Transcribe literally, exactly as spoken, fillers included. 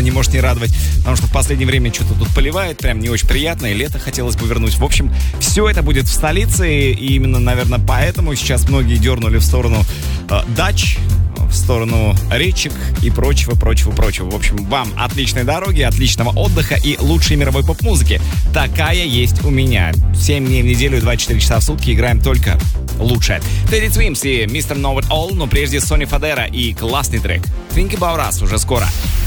не может не радовать, потому что в последнее время что-то тут поливает, прям не очень приятно, и лето хотелось бы вернуть. В общем, все это будет в столице, и именно, наверное, поэтому сейчас многие дернули в сторону э, дач, в сторону речек и прочего, прочего, прочего. В общем, вам отличной дороги, отличного отдыха и лучшей мировой поп-музыки. Такая есть у меня. семь дней в неделю, двадцать четыре часа в сутки играем только лучшее. Teddy Swims и мистер Know It All, но прежде Сони Фадера и классный трек Think About Us уже скоро.